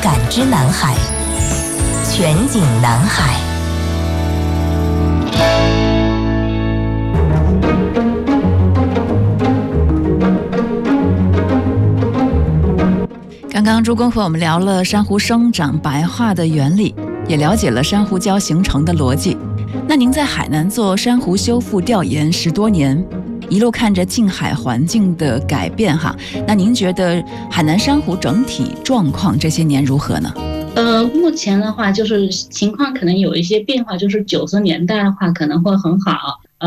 感知南海，全景南海。 刚刚朱工和我们聊了珊瑚生长白化的原理，也了解了珊瑚礁形成的逻辑。那您在海南做珊瑚修复调研10多年，一路看着近海环境的改变哈，那您觉得海南珊瑚整体状况这些年如何呢？ 目前的话就是情况可能有一些变化，就是90年代的话可能会很好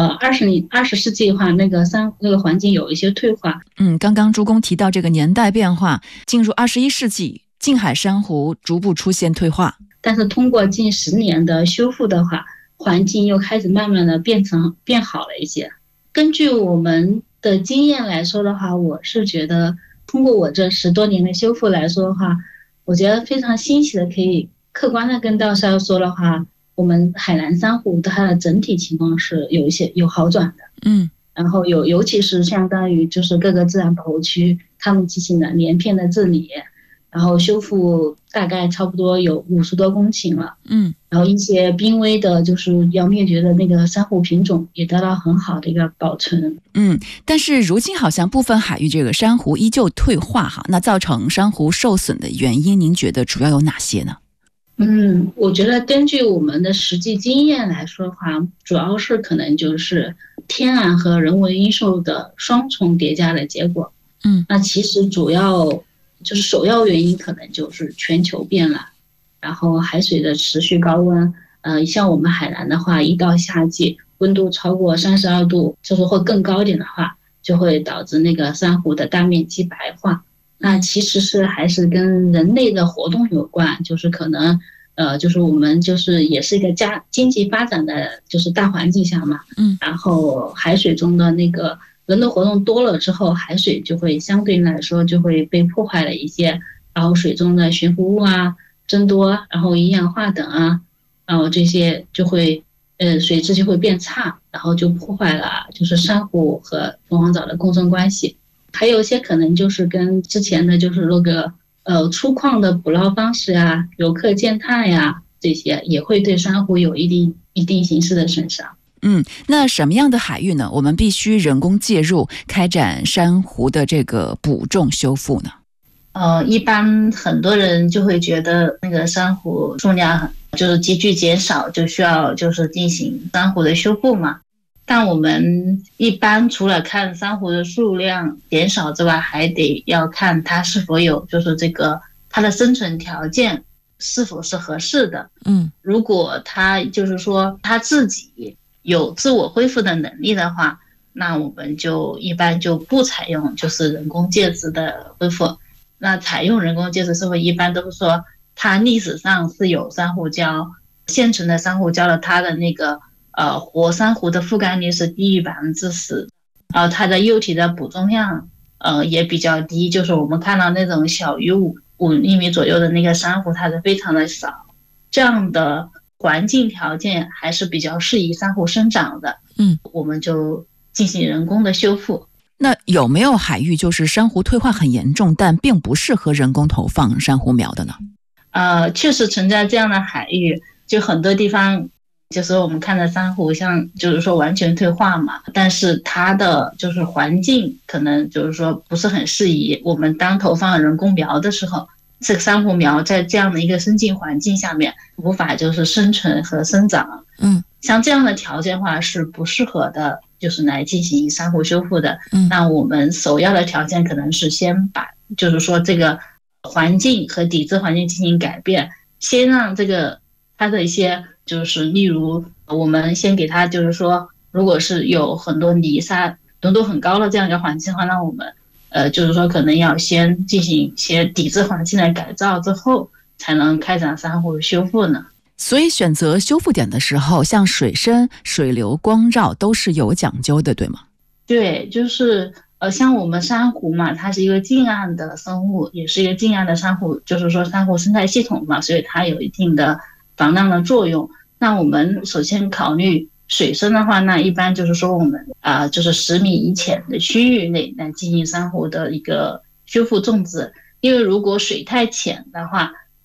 ，20世纪的话那个环境有一些退化。 刚刚朱工提到这个年代变化，进入21世纪，近海珊瑚逐步出现退化， 但是通过近10年的修复的话，环境又开始慢慢的变好了一些。根据我们的经验来说的话，我是觉得通过我这10多年的修复来说的话，我觉得非常欣喜的可以客观的跟大家说的话，我们海南珊瑚它的整体情况是有好转的。然后尤其是相当于就是各个自然保护区他们进行了连片的治理，然后修复大概差不多有50多公顷了。然后一些濒危的就是要灭绝的那个珊瑚品种也得到很好的一个保存。 但是如今好像部分海域这个珊瑚依旧退化哈，那造成珊瑚受损的原因，您觉得主要有哪些呢？ 我觉得根据我们的实际经验来说的话，主要是可能就是天然和人为因素的双重叠加的结果。那其实主要就是首要原因可能就是全球变暖，然后海水的持续高温。像我们海南的话，一到夏季温度超过32度，就是会更高一点的话，就会导致那个珊瑚的大面积白化。那其实还是跟人类的活动有关，就是可能就是我们就是也是一个经济发展的就是大环境下嘛。然后海水中的那个人的活动多了之后，海水就会相对来说就会被破坏了一些，然后水中的悬浮物增多，然后一氧化等然后这些就会水质就会变差，然后就破坏了就是珊瑚和凤凰藻的共生关系。还有一些可能就是跟之前的就是那个粗犷的捕捞方式游客践踏这些也会对珊瑚有一定形式的损伤。 那什么样的海域呢？我们必须人工介入开展珊瑚的这个捕种修复呢？ 一般很多人就会觉得那个珊瑚数量就是急剧减少，就需要就是进行珊瑚的修复嘛。但我们一般除了看珊瑚的数量减少之外，还得要看它是否有就是这个它的生存条件是否是合适的。如果它就是说它自己有自我恢复的能力的话，那我们就一般就不采用就是人工介质的恢复。那采用人工介质是会一般都是说它历史上是有珊瑚礁，现成的珊瑚礁的它的那个活珊瑚的覆盖率是低于10%，它的幼体的捕种量也比较低，就是我们看到那种小于5厘米左右的那个珊瑚，它是非常的少。这样的环境条件还是比较适宜珊瑚生长的。我们就进行人工的修复。 那有没有海域就是珊瑚退化很严重，但并不适合人工投放珊瑚苗的呢？ 确实存在这样的海域，就很多地方就是我们看的珊瑚像就是说完全退化嘛，但是它的就是环境可能就是说不是很适宜。我们当投放人工苗的时候，这个珊瑚苗在这样的一个生境环境下面无法就是生存和生长。像这样的条件的话是不适合的，就是来进行珊瑚修复的。那我们首要的条件可能是先把就是说这个环境和抵制环境进行改变，先让这个它的一些就是例如我们先给它就是说，如果是有很多泥沙浓度很高的这样一个环境的话，那我们就是说可能要先进行一些抵制环境的改造之后，才能开展珊瑚修复呢。 所以选择修复点的时候，像水深、水流、光照都是有讲究的，对吗？ 对，就是像我们珊瑚嘛，它是一个近岸的生物，也是一个近岸的珊瑚，就是说珊瑚生态系统嘛，所以它有一定的防浪的作用。那我们首先考虑水深的话，那一般就是说我们就是10米以浅的区域内来进行珊瑚的一个修复种植。因为如果水太浅的话，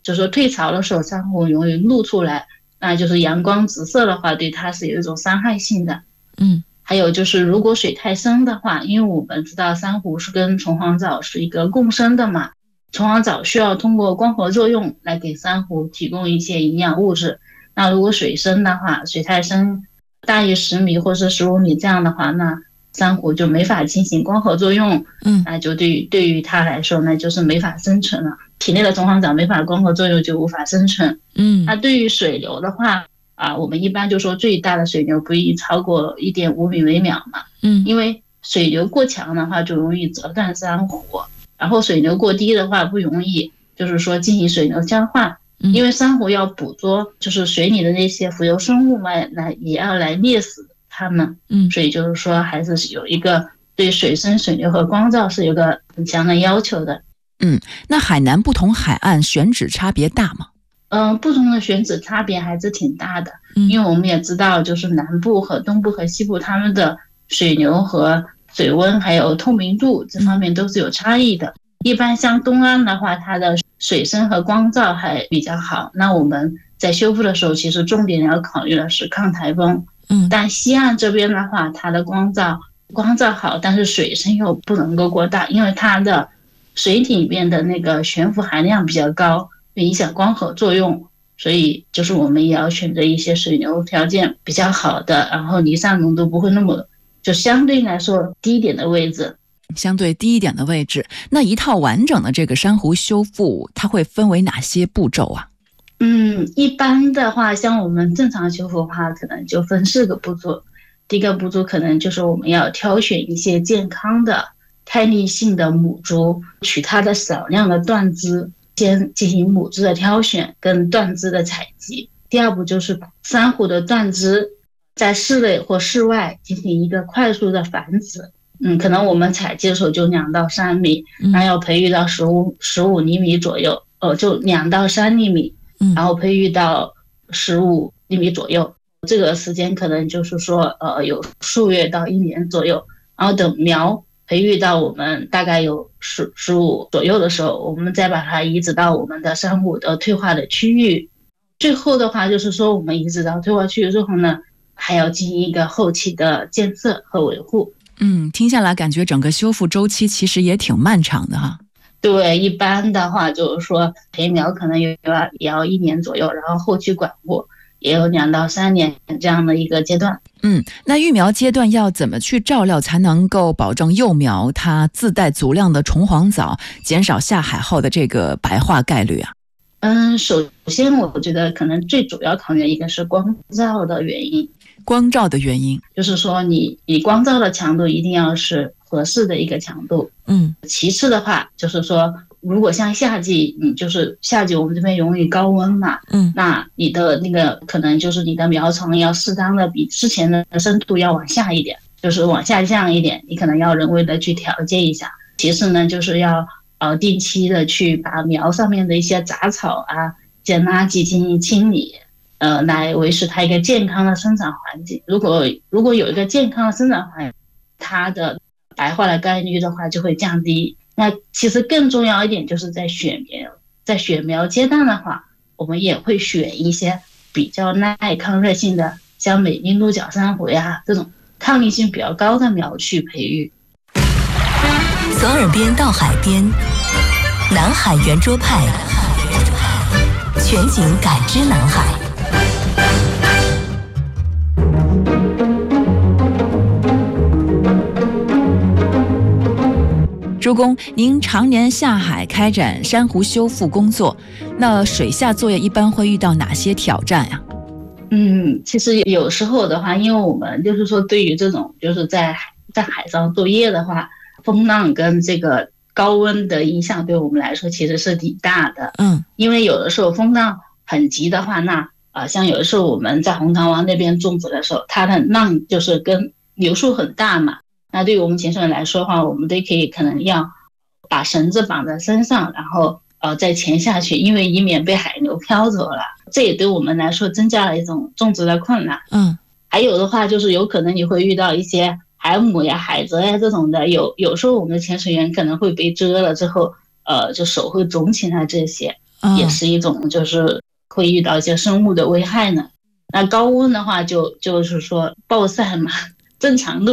就是说退潮的时候珊瑚容易露出来，那就是阳光直射的话对它是有一种伤害性的。还有就是如果水太深的话，因为我们知道珊瑚是跟虫黄藻是一个共生的嘛，虫黄藻需要通过光合作用来给珊瑚提供一些营养物质，那如果水深的话，水太深大于10米或是15米这样的话，那珊瑚就没法进行光合作用，那就对于它来说那就是没法生存了，体内的虫黄藻没法光合作用就无法生存。那对于水流的话我们一般就说最大的水流不宜超过 1.5米每秒嘛，因为水流过强的话就容易折断珊瑚，然后水流过低的话不容易就是说进行水流交换，因为珊瑚要捕捉就是水里的那些浮游生物嘛，那也要来猎死它们，所以就是说还是有一个对水深水流和光照是有个很强的要求的。 那海南不同海岸选址差别大吗？ 不同的选址差别还是挺大的，因为我们也知道就是南部和东部和西部它们的水流和水温还有透明度这方面都是有差异的。一般像东岸的话，它的水深和光照还比较好，那我们在修复的时候其实重点要考虑的是抗台风。但西岸这边的话，它的光照好，但是水深又不能够过大，因为它的水体里面的那个悬浮含量比较高，会影响光合作用，所以就是我们也要选择一些水流条件比较好的，然后离散浓度不会那么就相对来说低一点的位置。 那一套完整的这个珊瑚修复它会分为哪些步骤啊？ 一般的话像我们正常修复的话可能就分4个步骤。第一个步骤可能就是我们要挑选一些健康的开立性的母株，取它的少量的断枝，先进行母枝的挑选跟断枝的采集。第二步就是珊瑚的断枝在室内或室外进行一个快速的繁殖，可能我们采集的时候就2到3米，那要培育到15厘米左右，就2到3厘米，然后培育到15厘米左右，这个时间可能就是说有数月到1年左右，然后等苗培育到我们大概有15左右的时候，我们再把它移植到我们的珊瑚的退化的区域。最后的话就是说我们移植到退化区域之后呢，还要进行一个后期的建设和维护。 听下来感觉整个修复周期其实也挺漫长的哈。 对，一般的话就是说培苗可能也要1年左右，然后后期管护也有2到3年这样的一个阶段。 那育苗阶段要怎么去照料才能够保证幼苗它自带足量的虫黄藻，减少下海后的这个白化概率啊？ 首先我觉得可能最主要考虑一个是光照的原因。就是说你光照的强度一定要是合适的一个强度。其次的话就是说如果像夏季，就是夏季我们这边容易高温嘛，那你的那个可能就是你的苗床要适当的比之前的深度要往下一点，就是往下降一点，你可能要人为的去调节一下。其次呢就是要定期的去把苗上面的一些杂草一些垃圾进行清理，来维持它一个健康的生长环境。如果有一个健康的生长环境，它的白化的概率的话就会降低。那其实更重要一点就是在选苗阶段的话，我们也会选一些比较耐抗热性的，像美丽鹿角珊瑚呀这种抗逆性比较高的苗去培育。 从耳边到海边，南海圆桌派，全景感知南海。 朱工，您常年下海开展珊瑚修复工作，那水下作业一般会遇到哪些挑战呀？ 其实有时候的话，因为我们就是说对于这种就是在海上作业的话，风浪跟这个高温的影响对我们来说其实是挺大的。因为有的时候风浪很急的话，那像有的时候我们在红糖湾那边种植的时候，它的浪就是跟流速很大嘛，那对于我们潜水员来说的话，我们都可能要把绳子绑在身上，然后再潜下去，因为以免被海流飘走了，这也对我们来说增加了一种种植的困难。还有的话就是有可能你会遇到一些海母呀、海蜇呀这种的，有时候我们的潜水员可能会被蛰了之后就手会肿起来这些。 也是一种就是会遇到一些生物的危害呢。那高温的话就是说暴晒嘛，正常的